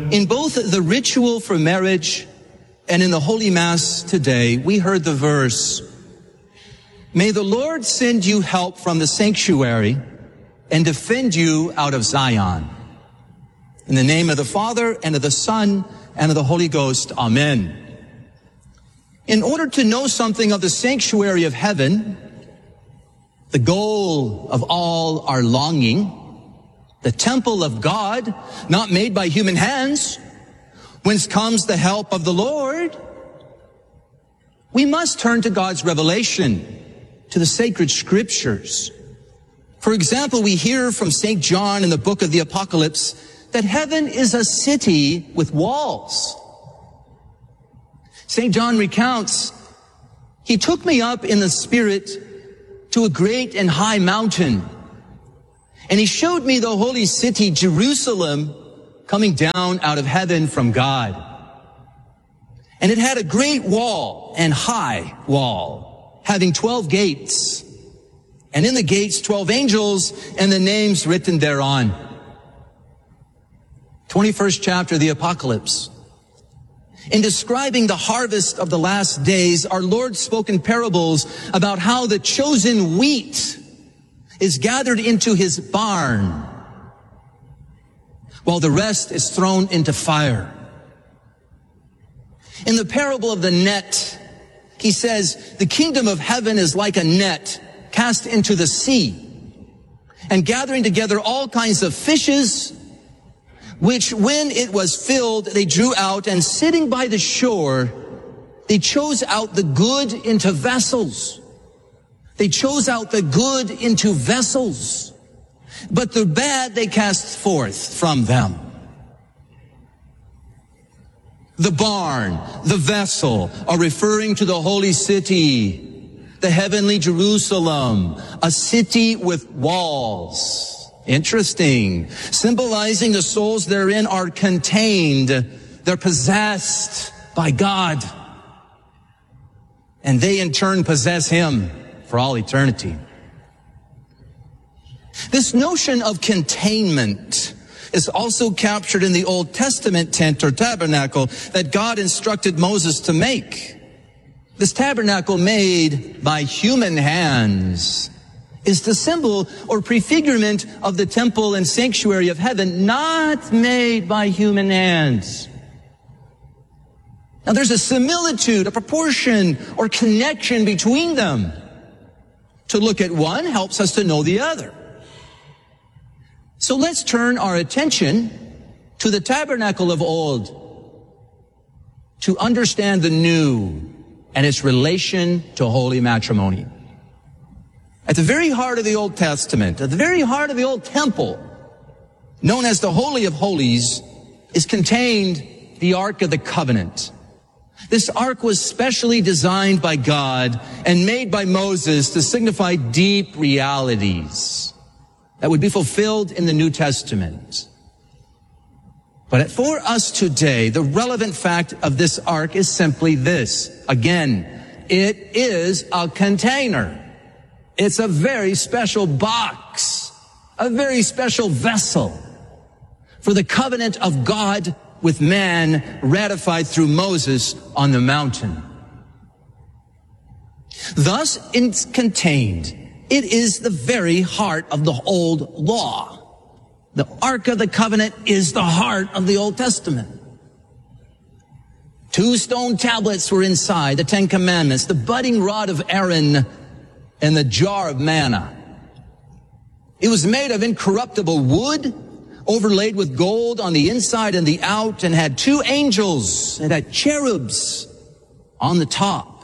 In both the ritual for marriage and in the Holy Mass today, we heard the verse, "May the Lord send you help from the sanctuary and defend you out of Zion. In the name of the Father, and of the Son, and of the Holy Ghost. Amen." In order to know something of the sanctuary of heaven, the goal of all our longing, the temple of God, not made by human hands, whence comes the help of the Lord, we must turn to God's revelation, to the sacred scriptures. For example, we hear from St. John in the book of the Apocalypse that heaven is a city with walls. St. John recounts, "He took me up in the Spirit to a great and high mountain, and he showed me the holy city, Jerusalem, coming down out of heaven from God. And it had a great wall and high wall, having 12 gates, and in the gates 12 angels, and the names written thereon." 21st chapter of the Apocalypse. In describing the harvest of the last days, our Lord spoke in parables about how the chosen wheat is gathered into his barn, while the rest is thrown into fire. In the parable of the net, he says, "The kingdom of heaven is like a net cast into the sea, and gathering together all kinds of fishes, which when it was filled, they drew out, and sitting by the shore, they chose out the good into vessels. They chose out the good into vessels, but the bad they cast forth from them." The barn, the vessel, are referring to the holy city, the heavenly Jerusalem, a city with walls. Interesting. Symbolizing the souls therein are contained. They're possessed by God. And they in turn possess him for all eternity. This notion of containment is also captured in the Old Testament tent or tabernacle that God instructed Moses to make. This tabernacle made by human hands is the symbol or prefigurement of the temple and sanctuary of heaven, not made by human hands. Now there's a similitude, a proportion, or connection between them. To look at one helps us to know the other. So let's turn our attention to the tabernacle of old to understand the new and its relation to holy matrimony. At the very heart of the Old Testament, at the very heart of the old temple, known as the Holy of Holies, is contained the Ark of the Covenant. This ark was specially designed by God and made by Moses to signify deep realities that would be fulfilled in the New Testament. But for us today, the relevant fact of this ark is simply this. Again, it is a container. It's a very special box, a very special vessel for the covenant of God with man ratified through Moses on the mountain. Thus, it's contained. It is the very heart of the old law. The Ark of the Covenant is the heart of the Old Testament. 2 stone tablets were inside, the 10 Commandments, the budding rod of Aaron, and the jar of manna. It was made of incorruptible wood, overlaid with gold on the inside and the out, and had 2 angels. It had cherubs on the top.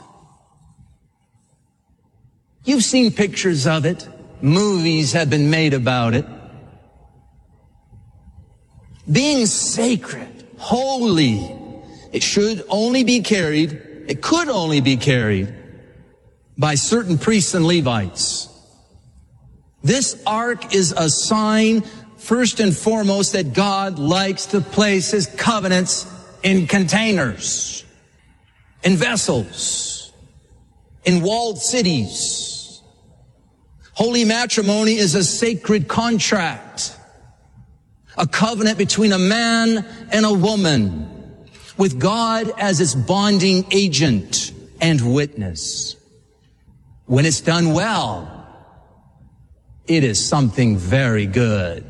You've seen pictures of it. Movies have been made about it. Being sacred, holy, it could only be carried by certain priests and Levites. This ark is a sign, first and foremost, that God likes to place his covenants in containers, in vessels, in walled cities. Holy matrimony is a sacred contract. a covenant between a man and a woman, with God as its bonding agent and witness. When it's done well, it is something very good.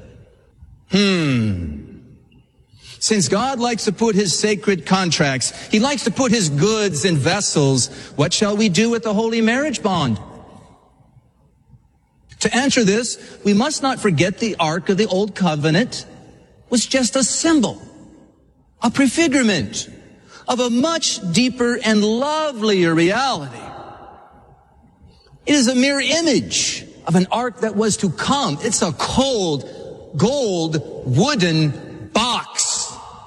Since God likes to put his sacred contracts, he likes to put his goods in vessels, what shall we do with the holy marriage bond? To answer this, we must not forget the Ark of the Old Covenant was just a symbol, a prefigurement of a much deeper and lovelier reality. It is a mere image of an ark that was to come. It's a cold, gold, wooden box.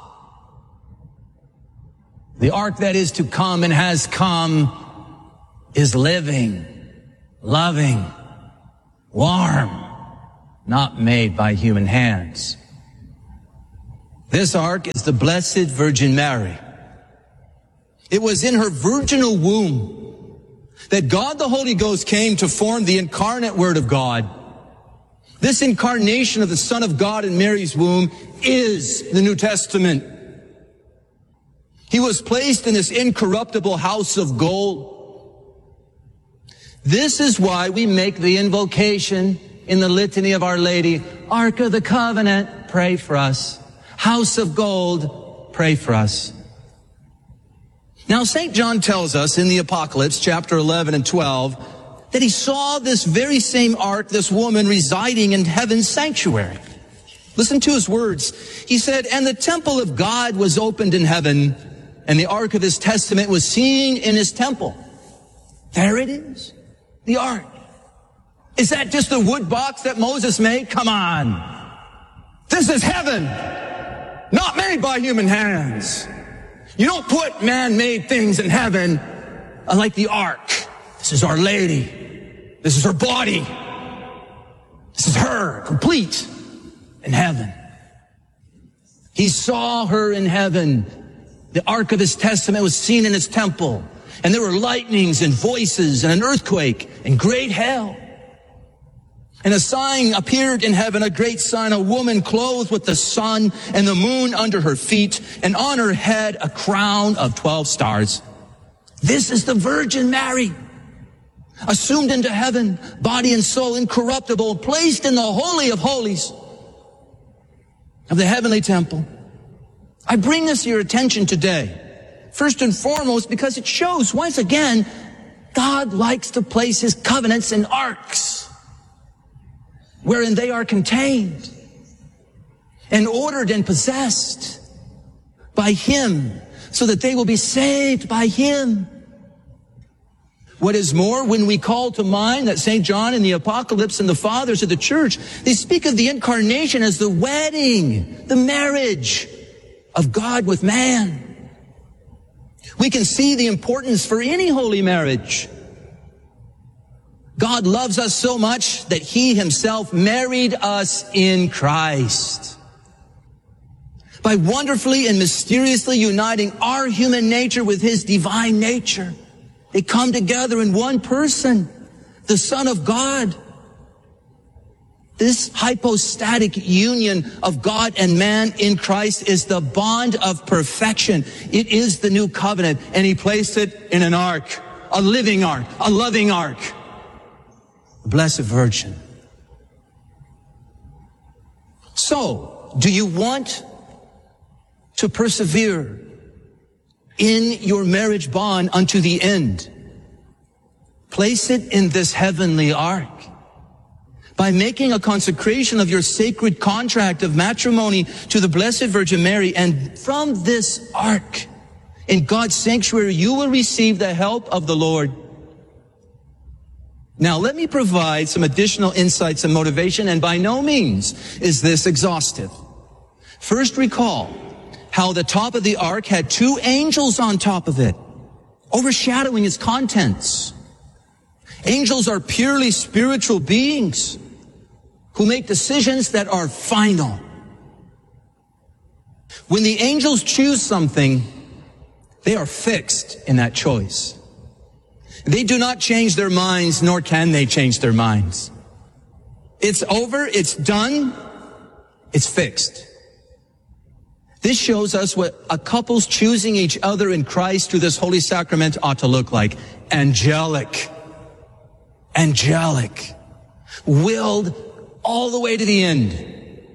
The ark that is to come and has come is living, loving, warm, not made by human hands. This ark is the Blessed Virgin Mary. It was in her virginal womb that God the Holy Ghost came to form the incarnate Word of God. This incarnation of the Son of God in Mary's womb is the New Testament. He was placed in this incorruptible house of gold. This is why we make the invocation in the litany of Our Lady, Ark of the Covenant, pray for us. House of gold, pray for us. Now, St. John tells us in the Apocalypse, chapter 11 and 12, that he saw this very same ark, this woman, residing in heaven's sanctuary. Listen to his words. He said, and the temple of God was opened in heaven, and the ark of his testament was seen in his temple. There it is, the ark. Is that just a wood box that Moses made? Come on. This is heaven, not made by human hands. You don't put man-made things in heaven like the ark. This is Our Lady. This is her body. This is her, complete in heaven. He saw her in heaven. The ark of his testament was seen in his temple. And there were lightnings and voices and an earthquake and great hail. And a sign appeared in heaven, a great sign, a woman clothed with the sun and the moon under her feet, and on her head a crown of 12 stars. This is the Virgin Mary, assumed into heaven, body and soul incorruptible, placed in the Holy of Holies of the heavenly temple. I bring this to your attention today, first and foremost, because it shows, once again, God likes to place his covenants in arks, wherein they are contained and ordered and possessed by him, so that they will be saved by him. What is more, when we call to mind that St. John in the Apocalypse and the fathers of the church, they speak of the incarnation as the wedding, the marriage of God with man. We can see the importance for any holy marriage. God loves us so much that he himself married us in Christ. By wonderfully and mysteriously uniting our human nature with his divine nature, they come together in one person, the Son of God. This hypostatic union of God and man in Christ is the bond of perfection. It is the new covenant, and he placed it in an ark, a living ark, a loving ark. Blessed Virgin. So, do you want to persevere in your marriage bond unto the end? Place it in this heavenly ark. By making a consecration of your sacred contract of matrimony to the Blessed Virgin Mary, and from this ark, in God's sanctuary, you will receive the help of the Lord. Now, let me provide some additional insights and motivation, and by no means is this exhaustive. First, recall how the top of the ark had 2 angels on top of it, overshadowing its contents. Angels are purely spiritual beings who make decisions that are final. When the angels choose something, they are fixed in that choice. They do not change their minds, nor can they change their minds. It's over, it's done, it's fixed. This shows us what a couple's choosing each other in Christ through this holy sacrament ought to look like. Angelic. Angelic. Willed all the way to the end.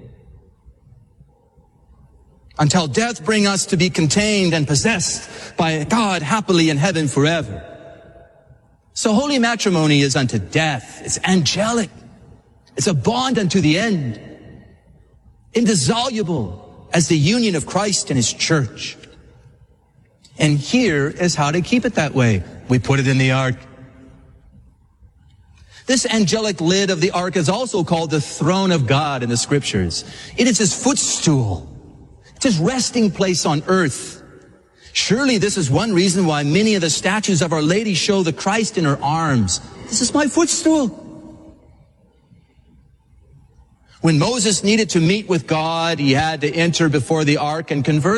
Until death bring us to be contained and possessed by God happily in heaven forever. So holy matrimony is unto death. It's angelic. It's a bond unto the end. Indissoluble as the union of Christ and His church. And here is how to keep it that way. We put it in the ark. This angelic lid of the ark is also called the throne of God in the scriptures. It is His footstool. It's His resting place on earth. Surely this is one reason why many of the statues of Our Lady show the Christ in her arms. This is my footstool. When Moses needed to meet with God, he had to enter before the ark and converse